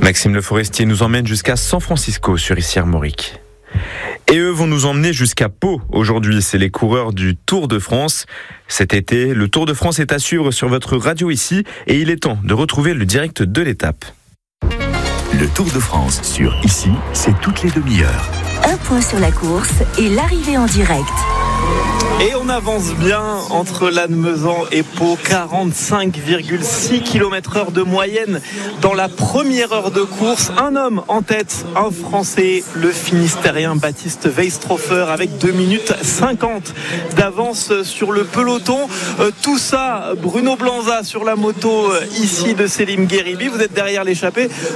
Maxime Le Forestier nous emmène jusqu'à San Francisco sur Issy-Armorique. Et eux vont nous emmener jusqu'à Pau. Aujourd'hui, c'est les coureurs du Tour de France. Cet été, le Tour de France est à suivre sur votre radio ici et il est temps de retrouver le direct de l'étape. Le Tour de France sur Ici, c'est toutes les demi-heures. Un point sur la course et l'arrivée en direct. Et on avance bien entre Lannemezan et Pau, 45,6 km/h de moyenne dans la première heure de course. Un homme en tête, un Français, le Finistérien Baptiste Weistrofer, avec 2 minutes 50 d'avance sur le peloton. Tout ça, Bruno Blanza sur la moto ici de Selim Gheribi. Vous êtes derrière l'échappée.